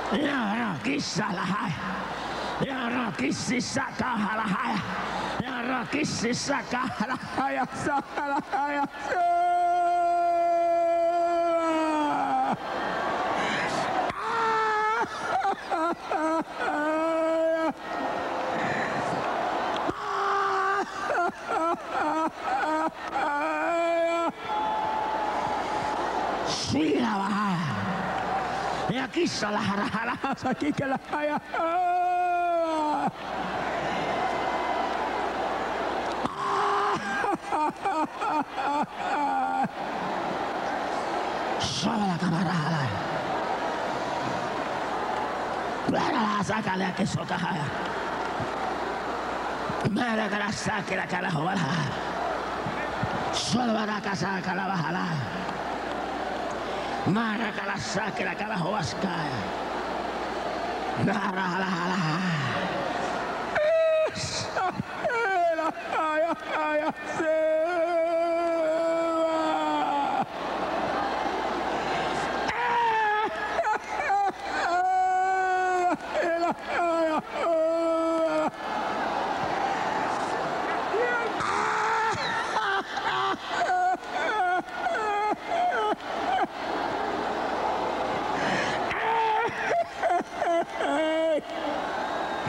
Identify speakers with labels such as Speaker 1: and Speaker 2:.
Speaker 1: Ya kisah lahai. Ya kisah sakah lahai. Ya kisah sakah lahai. Sakah lahai. Ya kisah lah sakit lah ya. Salah kamaralah. Berala sakala kesokahaya. Mara kala sakala kala wala. Solvara casa kala wahala. Mara kala sakala kala waskaya. Nara hala hala. Ela aya aya se. Ela aya.